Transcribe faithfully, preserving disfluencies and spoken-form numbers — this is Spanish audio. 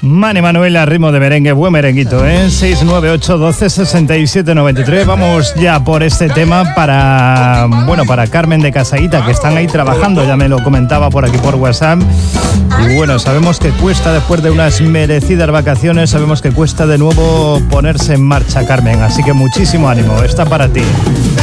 Mani Manuel a ritmo de merengue, buen merenguito, ¿eh? seis nueve ocho doce sesenta y siete noventa y tres. Vamos ya por este tema para, bueno, para Carmen de Casaíta, que están ahí trabajando, ya me lo comentaba por aquí por WhatsApp. Y bueno, sabemos que cuesta después de unas merecidas vacaciones, sabemos que cuesta de nuevo ponerse en marcha, Carmen, así que muchísimo ánimo, está para ti.